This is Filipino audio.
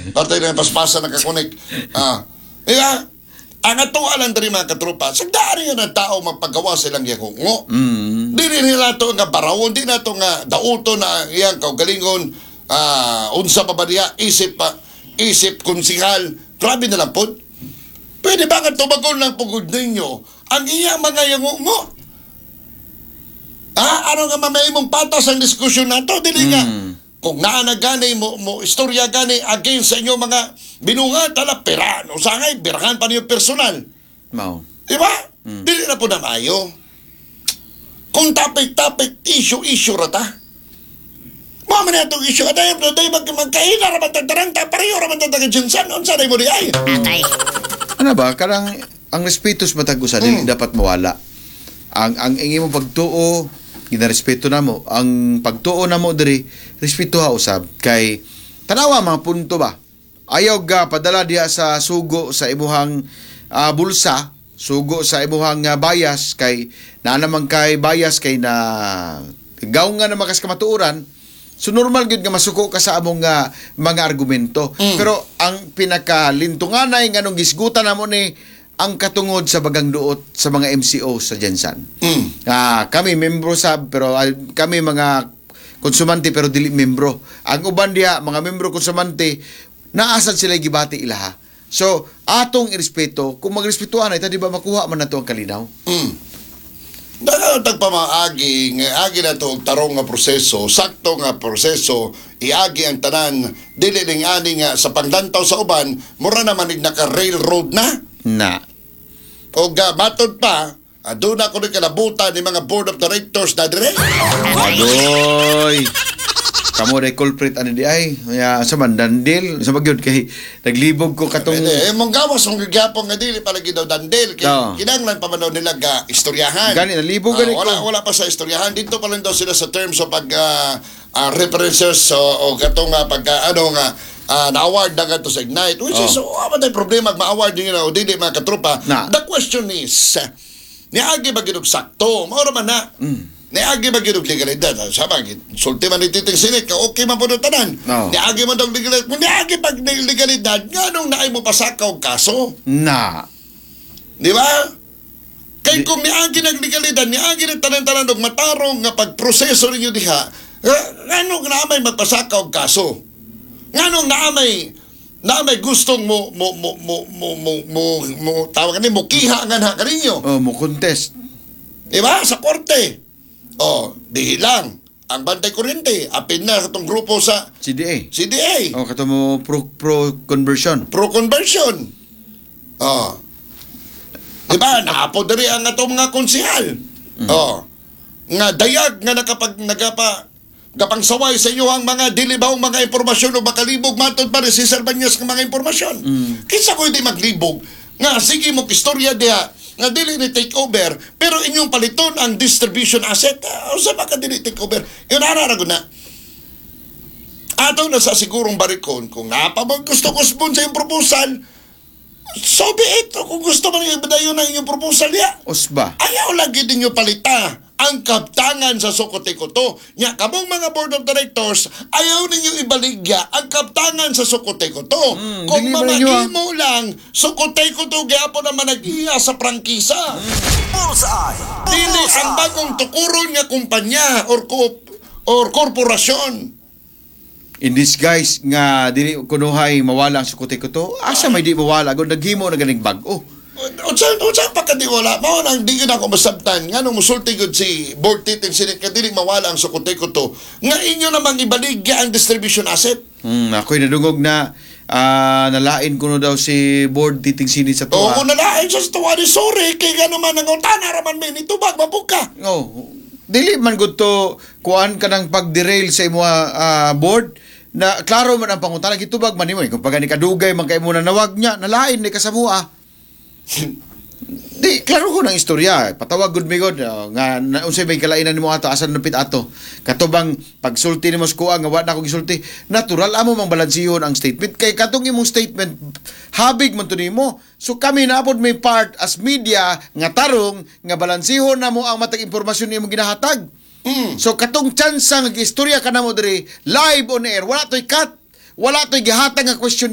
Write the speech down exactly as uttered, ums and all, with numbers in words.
Partay na paspasa nakakonek. Ah. Diba? Ang atuwa lang dari mga katropa, sagdari nga ng tao magpagawa silang yakungo. Mm. Di rin nila ito nga barawon, di na ito nga dauto na iyang kaugalingon, ah, unsa pa ba niya, isip pa, isip konsihal, grabe na lang po. Pwede ba nga tumagon ng pugod ninyo ang iyang mga yakungo? Ah, ano nga mamay mong patas ang diskusyon na ito, dili nga. Mm. Kung naa na gani mo, mo istorya gani against sa inyo mga binunga, tala pera, no sangay, birahan pa niyo personal. Mao. Di ba? Mm. Dili na po na maayo. Kung topic-topic, issue-issue rata. Mga man itong issue, adayon, adayon, mag magkaina, raman tagtaranta, pareho, raman tagtagadjinsan, on sanay mo di ay. Atay. Ano ba, karang ang respetos matagusan, Mm. dili dapat mawala. Ang ang ingi mo pagtuo, ginarespeto na mo. Ang pagtuo na mo diri, respeto ha usab kay tanawa mga punto ba. Ayaw ga padala diha sa sugo sa imuhang ah, bulsa, sugo sa imuhang uh, bias kay na naman kay bias kay na gaw nga na makas kamatuoran. So normal gyud nga masuko ka sa among uh, mga argumento. Mm. Pero ang pinakalintunganay nga nung gisgutan namo ni ang katungod sa bagang duot sa mga M C O sa Jensan. Mm. Ah, kami membro sab pero ah, kami mga konsumante pero dili membro. Ang uban diha mga membro konsumante naasad sila gibati ilaha. So atong irespeto kung magrespetuhan ay di ba makuha man nato ang kalinaw. Mm. Dahil tagpamaagi, nga agi na ito tarong nga proseso, sakto nga proseso, iagi ang tanan, dili ning ani nga sa panglantaw sa uban, mura naman ig naka-railroad na. Na. O ga, matod pa, doon ako rin kalabutan ni mga board of directors na dire. Adoy. Kamo day culprit ani di ay. Ya sa man dandil sa magyud kay naglibog ko katong Eh, mong gawas, mong gagapong nga dili palagi daw dandel. Kay, No. kinanglan pa man daw nila ga istoryahan. Gani, nalibog Ah, gani ko. wala, wala pa sa istoryahan. Dito pa lang daw sila sa terms of pag ah, ah, references o, o gatong nga pag ah, ano nga ah, na-award na gato sa Ignite. Which is, Oh. so, apa tayo problema ma-award nyo na o dili mga katropa. Na. The question is, niagi ba ginug sakto? Maura man na. Mm. Niagi ba ginug legalidad? Sama, sulti man ititing sinit, ka okay man po ng tanan. No. Niagi man daw legalidad. Kung niagi pag legalidad, nga nung naay mo pasakaw kaso. na. Di ba? Kay kung niagi nagligalidad, niagi ng tanan-tanan og matarong nga pagproseso ninyo diha, nga nung naamay magpasakaw kaso. Nga nung naamay naamay gustong mo mo mo mo mo mo, mo, mo tawag ni mo kiha nga na kaninyo. Oh, mo contest. Di ba? Sa korte. Oh, di lang. Ang bantay kuryente, apin na sa itong grupo sa C D A. C D A. Oh, kato mo pro pro conversion. Pro-conversion. Oh. Di ba? Naapo dari ang atong mga konsihal. Oh. Nga dayag nga nakapag nagapa gapangsaway sa inyo ang mga dilibawang mga impormasyon o makalibog matod pa rin si Sir Banyas ng mga impormasyon. Kinsa ko hindi maglibog nga sige mo istorya diha nga dili ni take over pero inyong paliton ang distribution asset. Uh, sa baka dili take over. Yun ararago na. Ato na sa sigurong barikon kung napabag gusto ko spon sa iyong proposal, so be it. Kung gusto mo nang ibadayon na inyong proposal ya, Osba. ayaw lagi din nyo palita ang kaptangan sa Sokote-Koto. Nya, kamong mga board of directors, ayaw ninyo ibaligya ang kaptangan sa Sokote-Koto. Mm, Kung dili ba ninyo, ah? mamahimo lang, Sokote-Koto gyapon naman nag-iya sa prangkisa. Bullseye. Dili ang bagong tukuron nga kumpanya or, ko, or korporasyon. In this guys nga dili kunuhay mawala ang sukote ko to. Asa may di mawala gud naghimo na ganing bag-o. Unsa unsa pa ka di wala mao nang di gyud ako masabtan nganong musulti gud si board titing sinit ka dili mawala ang sukote ko to nga inyo namang ibaligya ang distribution asset. Hmm, ako'y nadungog na ah, nalain ko no daw si board titing sinit sa O tuwa. kung nalain siya sa tuwa ni sorry kay gano man ang utana raman may nitubag mabug ka. Oh, dili man gud to kuan ka ng pag-derail sa imo ah, board na klaro man ang pangutana gitubag man nimo kung pagani kadugay man kay mo na nawag niya nalain ni kasamua. Di klaro ko ng istorya patawag gud mi gud oh, nga na, unsay may kalainan nimo ato asan napit ato katubang pagsulti nimo sa kuha nga wa na ko gisulti natural amo mang balansihon ang statement kay katong imong statement habig man to nimo so kami naapod may part as media nga tarong nga balansihon namo ang matag impormasyon nimo ginahatag. Mm. So katong chance nga istorya ka namo diri live on air wala toy cut wala toy gihatag nga question